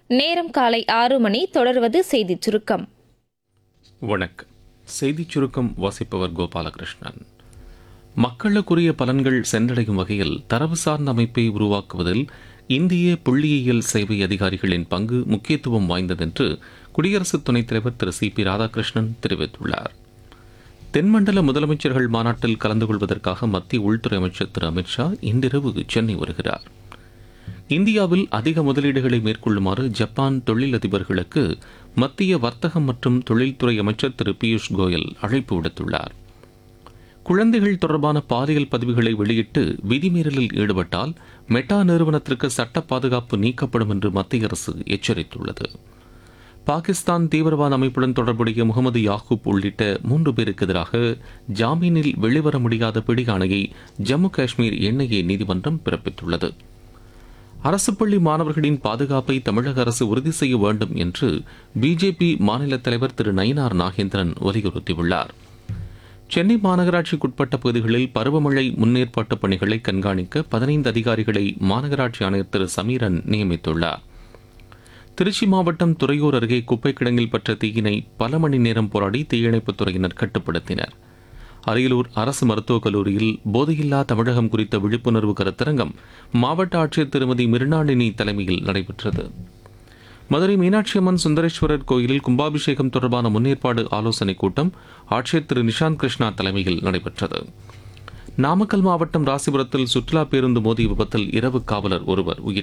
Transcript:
நேரம் காலை 6 மணி. தொடர்வது செய்திச் சுருக்கம். வணக்கம். செய்திச் சுருக்கம் வாசிப்பவர் கோபாலகிருஷ்ணன். மக்களுக்குரிய பலன்கள் சென்றடையும் வகையில் தரவு சார்ந்த அமைப்பை உருவாக்குவதில் இந்திய புள்ளியியல் சேவை அதிகாரிகளின் பங்கு முக்கியத்துவம் வாய்ந்ததென்று குடியரசு துணைத் தலைவர் திரு சி பி ராதாகிருஷ்ணன் தெரிவித்துள்ளார். தென்மண்டல முதலமைச்சர்கள் மாநாட்டில் கலந்து கொள்வதற்காக மத்திய உள்துறை அமைச்சர் திரு அமித்ஷா இன்றிரவு சென்னை வருகிறார். இந்தியாவில் அதிக முதலீடுகளை மேற்கொள்ளுமாறு ஜப்பான் தொழிலதிபர்களுக்கு மத்திய வர்த்தகம் மற்றும் தொழில்துறை அமைச்சர் திரு பியூஷ் கோயல் அழைப்பு விடுத்துள்ளார். குழந்தைகள் தொடர்பான பாலியல் பதிவுகளை வெளியிட்டு விதிமீறலில் ஈடுபட்டால் மெட்டா நிறுவனத்திற்கு சட்ட பாதுகாப்பு நீக்கப்படும் என்று மத்திய அரசு எச்சரித்துள்ளது. பாகிஸ்தான் தீவிரவாத அமைப்புடன் தொடர்புடைய முகமது யாகூப் உள்ளிட்ட 3 பேருக்கு எதிராக ஜாமீனில் வெளிவர முடியாத பிடியாணையை ஜம்மு காஷ்மீர் என்ஐஏ நீதிமன்றம் பிறப்பித்துள்ளது. அரசு பள்ளி மாணவர்களின் பாதுகாப்பை தமிழக அரசு உறுதி செய்ய வேண்டும் என்று பிஜேபி மாநில தலைவர் திரு நயினார் நாகேந்திரன் வலியுறுத்தியுள்ளார். சென்னை மாநகராட்சிக்குட்பட்ட பகுதிகளில் பருவமழை முன்னேற்பாட்டு பணிகளை கண்காணிக்க 15 அதிகாரிகளை மாநகராட்சி ஆணையர் திரு சமீரன் நியமித்துள்ளார். திருச்சி மாவட்டம் துறையூர் அருகே குப்பை கிடங்கில் பற்ற தீயினை பல மணி நேரம் போராடி தீயணைப்புத் துறையினர் கட்டுப்படுத்தினர். அரியலூர் அரசு மருத்துவக் கல்லூரியில் போதையில்லா தமிழகம் குறித்த விழிப்புணர்வு கருத்தரங்கம் மாவட்ட ஆட்சியர் திருமதி மிருணாளினி தலைமையில் நடைபெற்றது. மதுரை மீனாட்சி அம்மன் சுந்தரேஸ்வரர் கோயிலில் கும்பாபிஷேகம் தொடர்பான முன்னேற்பாடு ஆலோசனைக் கூட்டம் ஆட்சியர் திரு நிஷாந்த் கிருஷ்ணா தலைமையில் நடைபெற்றது. நாமக்கல் மாவட்டம் ராசிபுரத்தில் சுற்றுலா பேருந்து மோதிய விபத்தில் இரவு காவலர் ஒருவர் உயிரிழந்தார்.